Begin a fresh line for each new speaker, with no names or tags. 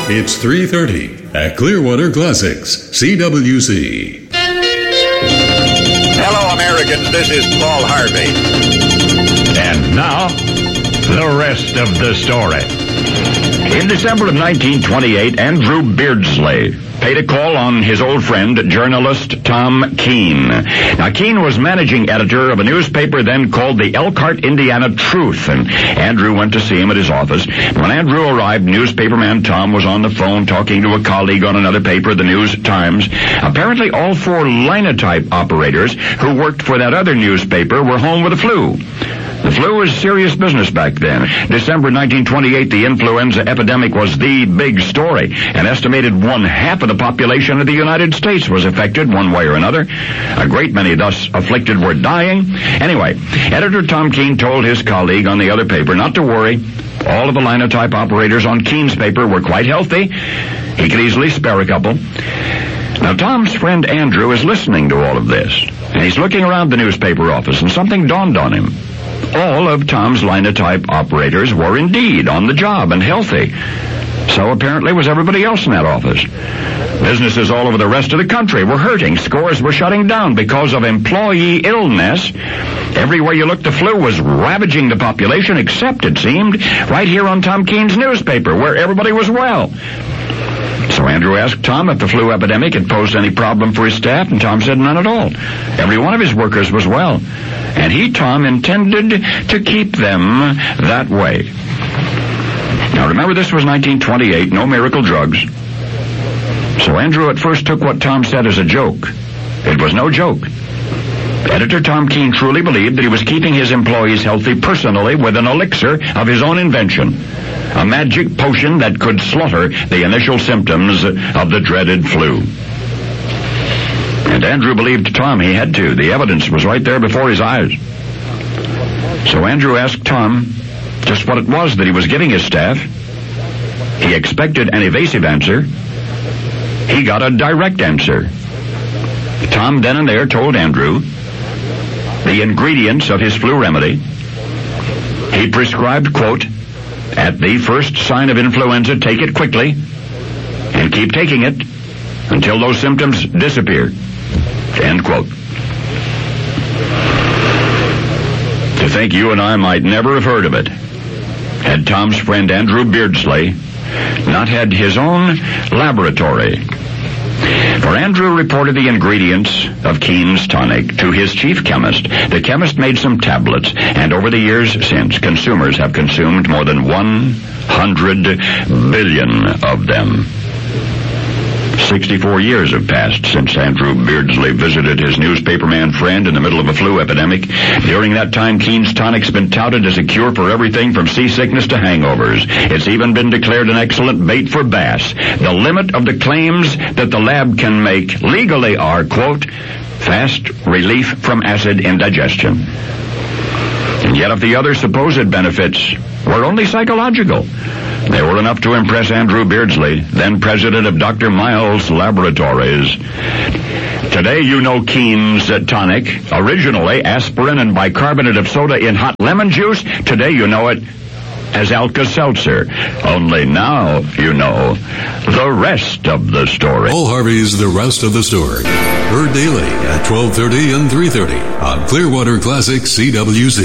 It's 3:30 at Clearwater Classics, CWC.
Hello, Americans. This is Paul Harvey.
And now, the rest of the story. In December of 1928, Andrew Beardsley paid a call on his old friend, journalist Tom Keene. Now, Keene was managing editor of a newspaper then called the Elkhart, Indiana Truth, and Andrew went to see him at his office. When Andrew arrived, newspaperman Tom was on the phone talking to a colleague on another paper, the News Times. Apparently, all four linotype operators who worked for that other newspaper were home with the flu. The flu was serious business back then. December 1928, the influenza epidemic was the big story. An estimated 1/2 of the population of the United States was affected one way or another. A great many thus afflicted were dying. Anyway, editor Tom Keene told his colleague on the other paper not to worry. All of the linotype operators on Keene's paper were quite healthy. He could easily spare a couple. Now, Tom's friend Andrew is listening to all of this, and he's looking around the newspaper office, and something dawned on him. All of Tom's linotype operators were indeed on the job and healthy. So apparently was everybody else in that office. Businesses all over the rest of the country were hurting. Scores were shutting down because of employee illness. Everywhere you looked, the flu was ravaging the population, except, it seemed, right here on Tom Keene's newspaper, where everybody was well. So Andrew asked Tom if the flu epidemic had posed any problem for his staff, and Tom said none at all. Every one of his workers was well. And he, Tom, intended to keep them that way. Now remember, this was 1928, no miracle drugs. So Andrew at first took what Tom said as a joke. It was no joke. Editor Tom Keene truly believed that he was keeping his employees healthy personally with an elixir of his own invention. A magic potion that could slaughter the initial symptoms of the dreaded flu. And Andrew believed Tom he had to. The evidence was right there before his eyes. So Andrew asked Tom just what it was that he was giving his staff. He expected an evasive answer. He got a direct answer. Tom then and there told Andrew the ingredients of his flu remedy. He prescribed, quote, "At the first sign of influenza, take it quickly and keep taking it until those symptoms disappear." End quote. To think you and I might never have heard of it had Tom's friend Andrew Beardsley not had his own laboratory. For Andrew reported the ingredients of Keene's tonic to his chief chemist. The chemist made some tablets, and over the years since, consumers have consumed more than 100 billion of them. 64 years have passed since Andrew Beardsley visited his newspaperman friend in the middle of a flu epidemic. During that time, Keene's tonic's been touted as a cure for everything from seasickness to hangovers. It's even been declared an excellent bait for bass. The limit of the claims that the lab can make legally are, quote, fast relief from acid indigestion. And yet if the other supposed benefits were only psychological, they were enough to impress Andrew Beardsley, then president of Dr. Miles Laboratories. Today you know Keene's tonic, originally aspirin and bicarbonate of soda in hot lemon juice. Today you know it as Alka-Seltzer. Only now you know the rest of the story.
Paul Harvey's The Rest of the Story. Heard daily at 12:30 and 3:30 on Clearwater Classic CWC.